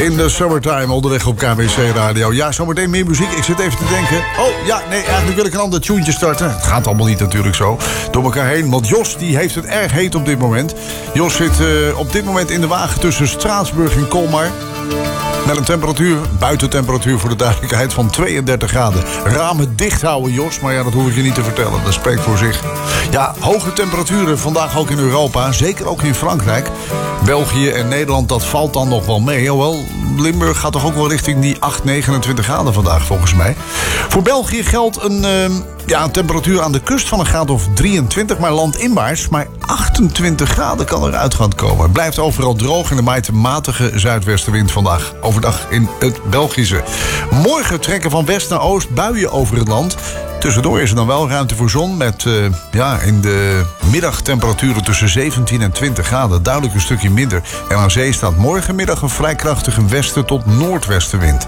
In de Summertime, onderweg op KBC Radio. Ja, zometeen meer muziek. Ik zit even te denken. Oh, ja, nee, eigenlijk wil ik een ander tuentje starten. Het gaat allemaal niet natuurlijk zo door elkaar heen. Want Jos, die heeft het erg heet op dit moment. Jos zit op dit moment in de wagen tussen Straatsburg en Colmar. Met een temperatuur, buitentemperatuur voor de duidelijkheid, van 32 graden. Ramen dicht houden, Jos, maar ja, dat hoef ik je niet te vertellen. Dat spreekt voor zich. Ja, hoge temperaturen vandaag ook in Europa, zeker ook in Frankrijk. België en Nederland, dat valt dan nog wel mee. Hoewel, Limburg gaat toch ook wel richting die 29 graden vandaag, volgens mij. Voor België geldt een temperatuur aan de kust van een graad of 23, maar landinwaarts maar 28 graden kan eruit gaan komen. Het blijft overal droog en er waait een matige zuidwestenwind vandaag. Overdag in het Belgische. Morgen trekken van west naar oost buien over het land. Tussendoor is er dan wel ruimte voor zon met in de middag temperaturen tussen 17 en 20 graden. Duidelijk een stukje minder. En aan zee staat morgenmiddag een vrij krachtige westen tot noordwestenwind.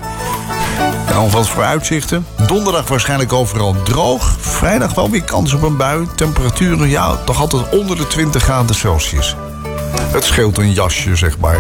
En alvast vooruitzichten. Donderdag waarschijnlijk overal droog. Vrijdag wel weer kans op een bui. Temperaturen, toch altijd onder de 20 graden Celsius. Het scheelt een jasje, zeg maar.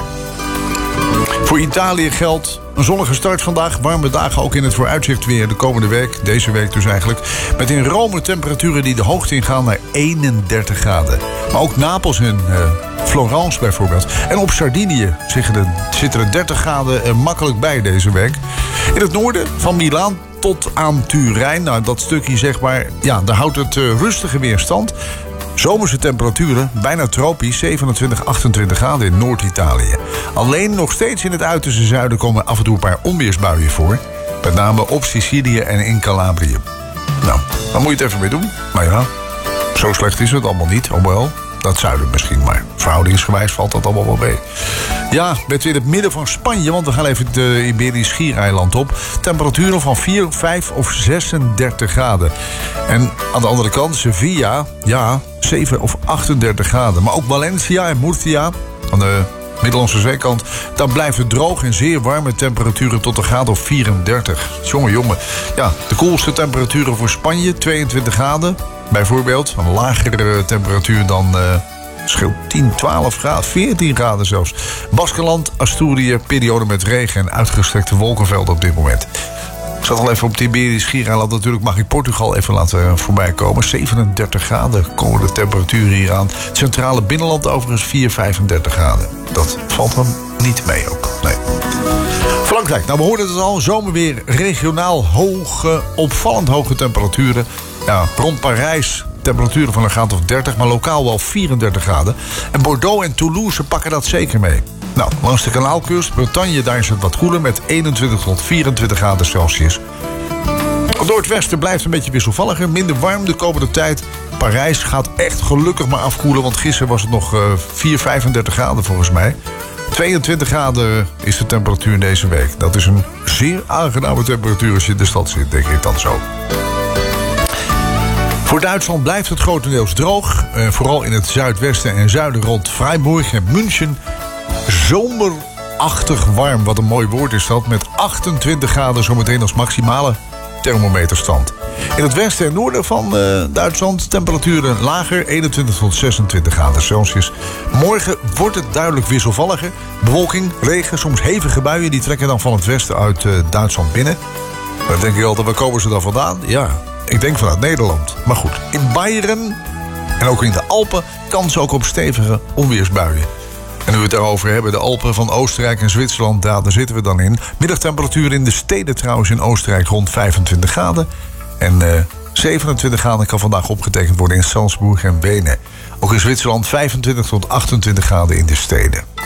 Voor Italië geldt een zonnige start vandaag. Warme dagen ook in het vooruitzicht weer de komende week. Deze week dus eigenlijk. Met in Rome temperaturen die de hoogte ingaan naar 31 graden. Maar ook Napels en Florence bijvoorbeeld. En op Sardinië zitten er 30 graden makkelijk bij deze week. In het noorden van Milaan tot aan Turijn. Nou, dat stukje zeg maar, daar houdt het rustige weerstand. Zomerse temperaturen, bijna tropisch, 27, 28 graden in Noord-Italië. Alleen nog steeds in het uiterste zuiden komen af en toe een paar onweersbuien voor. Met name op Sicilië en in Calabrië. Nou, daar moet je het even mee doen. Maar ja, zo slecht is het allemaal niet. Hoewel, dat zuiden misschien, maar verhoudingsgewijs valt dat allemaal wel mee. Ja, met weer het midden van Spanje, want we gaan even het Iberisch Schiereiland op. Temperaturen van 4, 5 of 36 graden. En aan de andere kant, Sevilla, 7 of 38 graden. Maar ook Valencia en Murcia, aan de Middellandse zeekant, dan blijft het droog en zeer warme temperaturen tot een graad of 34. Jongen. Ja, de koelste temperaturen voor Spanje, 22 graden. Bijvoorbeeld, een lagere temperatuur dan scheelt 10, 12 graden, 14 graden zelfs. Baskenland, Asturië, periode met regen en uitgestrekte wolkenvelden op dit moment. Ik zat al even op het Iberisch Schiereiland. Natuurlijk mag ik Portugal even laten voorbij komen. 37 graden komen de temperaturen hier aan. Het centrale binnenland overigens 4, 35 graden. Dat valt dan niet mee ook. Nee. Frankrijk, nou we hoorden het al. Zomerweer, regionaal hoge, opvallend hoge temperaturen. Ja, rond Parijs temperaturen van een graad of 30, maar lokaal wel 34 graden. En Bordeaux en Toulouse pakken dat zeker mee. Nou, langs de Kanaalkust, Bretagne, daar is het wat koeler met 21 tot 24 graden Celsius. Door het westen blijft een beetje wisselvalliger, minder warm de komende tijd. Parijs gaat echt gelukkig maar afkoelen, want gisteren was het nog 35 graden volgens mij. 22 graden is de temperatuur deze week. Dat is een zeer aangename temperatuur als je in de stad zit, denk ik dan zo. Voor Duitsland blijft het grotendeels droog. Vooral in het zuidwesten en zuiden rond Freiburg en München. Zomerachtig warm, wat een mooi woord is dat. Met 28 graden zometeen als maximale thermometerstand. In het westen en noorden van Duitsland temperaturen lager. 21 tot 26 graden Celsius. Morgen wordt het duidelijk wisselvalliger. Bewolking, regen, soms hevige buien. Die trekken dan van het westen uit Duitsland binnen. Dan denk ik altijd, waar komen ze dan vandaan? Ja, ik denk vanuit Nederland. Maar goed, in Beieren en ook in de Alpen kans ook op stevige onweersbuien. En nu we het daarover hebben, de Alpen van Oostenrijk en Zwitserland, daar zitten we dan in. Middagtemperatuur in de steden trouwens in Oostenrijk rond 25 graden. En 27 graden kan vandaag opgetekend worden in Salzburg en Wenen. Ook in Zwitserland 25 tot 28 graden in de steden.